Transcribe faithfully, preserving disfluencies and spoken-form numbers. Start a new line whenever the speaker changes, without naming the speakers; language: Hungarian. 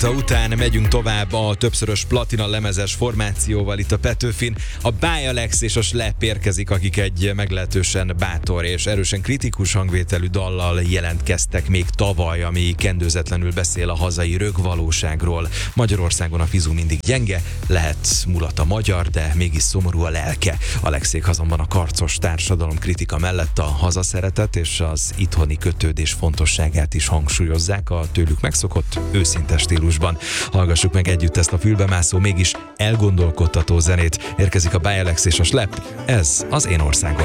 Után megyünk tovább a többszörös platina lemezes formációval itt a Petőfin. A Bialex és a Slap érkezik, akik egy meglehetősen bátor és erősen kritikus hangvételű dallal jelentkeztek még tavaly, ami kendőzetlenül beszél a hazai rögvalóságról. Magyarországon a fizu mindig gyenge, lehet mulat a magyar, de mégis szomorú a lelke. Alexék azonban a karcos társadalom kritika mellett a hazaszeretet és az itthoni kötődés fontosságát is hangsúlyozzák a tőlük megszokott őszinte stílusban. Hallgassuk meg együtt ezt a fülbemászó, mégis elgondolkodtató zenét. Érkezik a Bialex és a Slap, ez az Én Országom.